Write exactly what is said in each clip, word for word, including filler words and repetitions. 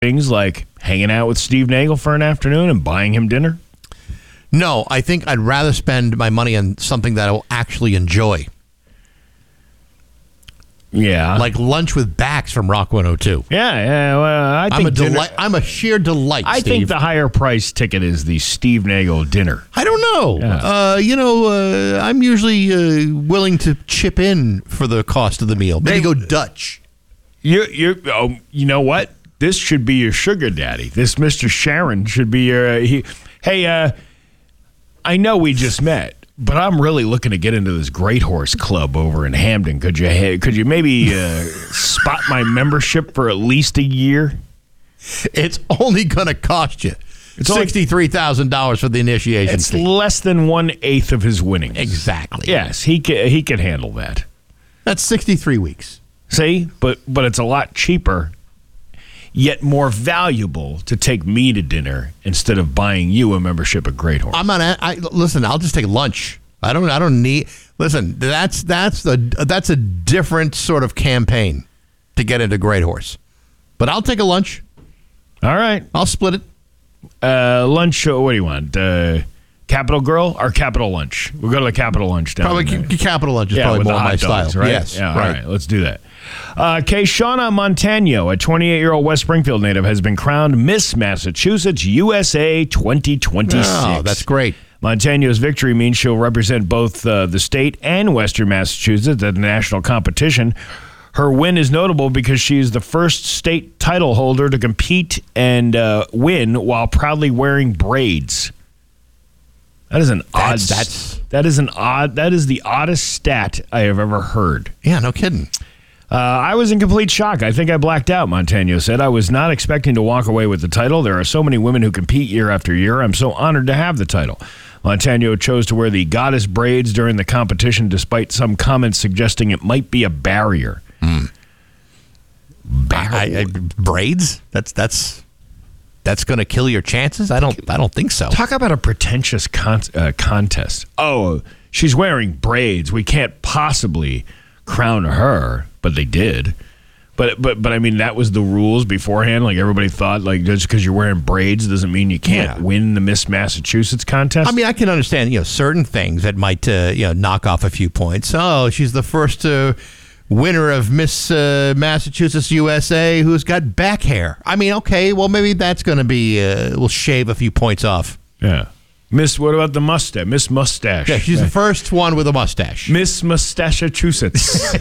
things like hanging out with Steve Nagel for an afternoon and buying him dinner? No, I think I'd rather spend my money on something that I'll actually enjoy. Yeah. Like lunch with Bax from Rock one oh two. Yeah, yeah. Well, I think I'm a dinner, delight. I'm a sheer delight, I Steve. think the higher price ticket is the Steve Nagel dinner. I don't know. Yeah. Uh, you know, uh, I'm usually uh, willing to chip in for the cost of the meal. Maybe They- go Dutch. You you oh, you know what? This should be your sugar daddy. This Mister Sharon should be your. Uh, he, hey, uh, I know we just met, but I'm really looking to get into this Great Horse Club over in Hamden. Could you could you maybe uh, spot my membership for at least a year? It's only going to cost you It's only- sixty-three thousand dollars for the initiation It's fee. less than one eighth of his winnings. Exactly. Yes, he can, he can handle that. That's sixty-three weeks. See, but but it's a lot cheaper, yet more valuable to take me to dinner instead of buying you a membership at Great Horse. I'm not. I listen. I'll just take lunch. I don't. I don't need. Listen. That's that's the that's a different sort of campaign to get into Great Horse. But I'll take a lunch. All right, I'll split it. uh, lunch. uh, What do you want? Uh, Capital Grill or Capital Lunch? We'll go to the Capital Lunch down Probably there. c- Capital Lunch is Yeah, probably with more the my hot dogs, style. right? Yes. Yeah, right. all right. Let's do that. Uh, Kayshana Montano, a twenty-eight-year-old West Springfield native, has been crowned Miss Massachusetts U S A twenty twenty-six. Oh, that's great. Montano's victory means she'll represent both uh, the state and Western Massachusetts at the national competition. Her win is notable because she is the first state title holder to compete and uh, win while proudly wearing braids. That is an odd. That's- that's- that is an odd. That is the oddest stat I have ever heard. Yeah. No kidding. Uh, I was in complete shock. I think I blacked out, Montano said. I was not expecting to walk away with the title. There are so many women who compete year after year. I'm so honored to have the title. Montano chose to wear the goddess braids during the competition, despite some comments suggesting it might be a barrier. Bar- I, I, braids. That's that's that's going to kill your chances. I don't. I don't think so. Talk about a pretentious con- uh, contest. Oh, she's wearing braids. We can't possibly crown her, but they did. But but but I mean, that was the rules beforehand. Like everybody thought, like just because you're wearing braids doesn't mean you can't Yeah. win the Miss Massachusetts contest. I mean, I can understand, you know, certain things that might, uh, you know, knock off a few points. Oh, she's the first uh, winner of Miss uh, Massachusetts U S A who's got back hair. I mean, okay, well, maybe that's going to be, uh, we'll shave a few points off. yeah, Miss. What about the mustache? Miss Mustache. Yeah, she's the first one with a mustache. Miss Mustachachusetts.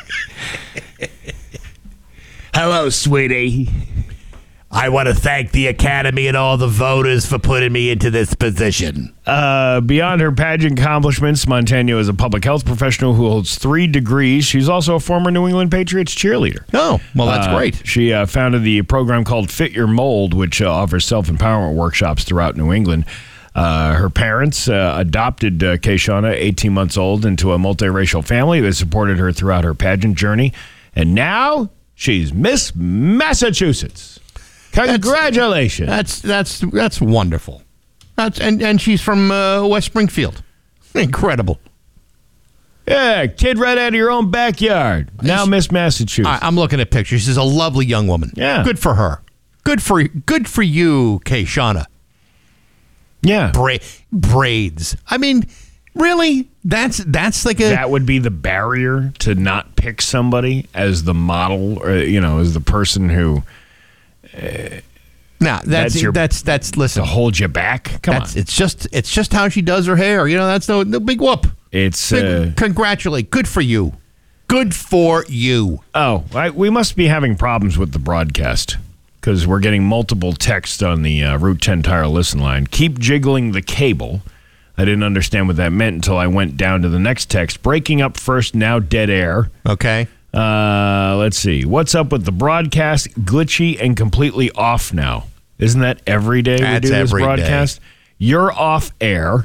Hello, sweetie. I want to thank the Academy and all the voters for putting me into this position. Uh, beyond her pageant accomplishments, Montano is a public health professional who holds three degrees. She's also a former New England Patriots cheerleader. Oh, well, that's Uh, great. She uh, founded the program called Fit Your Mold, which uh, offers self-empowerment workshops throughout New England. Uh, her parents uh, adopted uh, Kayshana, eighteen months old, into a multiracial family that supported her throughout her pageant journey. And now she's Miss Massachusetts. Congratulations. That's that's that's wonderful. That's and, and she's from uh, West Springfield. Incredible. Yeah, kid right out of your own backyard. Now Miss Massachusetts. I, I'm looking at pictures. She's a lovely young woman. Yeah. Good for her. Good for good for you, Kayshana. yeah. Bra- braids. I mean, really? That's that's like a That would be the barrier to not pick somebody as the model, or, you know, as the person who Now, that's That's your- that's that's listen. to hold you back. Come That's on. it's just it's just how she does her hair. You know, that's no no big whoop. It's Big, uh, congratulate. Good for you. Good for you. oh, I, we must be having problems with the broadcast because we're getting multiple texts on the uh, Route ten Tire Listen line. Keep jiggling the cable. I didn't understand what that meant until I went down to the next text. Breaking up first, now dead air. Okay. Uh, let's see. What's up with the broadcast? Glitchy and completely off now. Isn't that every day we That's do this every broadcast? You're off air.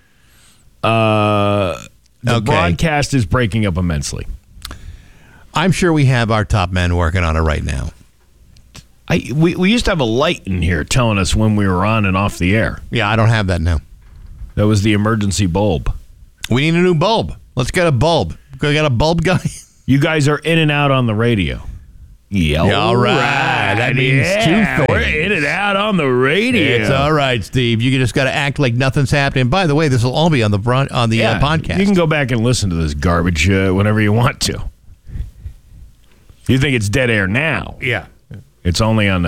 Uh, the Okay. broadcast is breaking up immensely. I'm sure we have our top men working on it right now. I we, we used to have a light in here telling us when we were on and off the air. Yeah, I don't have that now. That was the emergency bulb. We need a new bulb. Let's get a bulb. We got a bulb guy. You guys are in and out on the radio. Yeah, Yeah, all right. that means yeah, two things. We're in and out on the radio. It's all right, Steve. You just got to act like nothing's happening. By the way, this will all be on the broad, on the yeah, uh, podcast. You can go back and listen to this garbage uh, whenever you want to. You think it's dead air now? Yeah. It's only on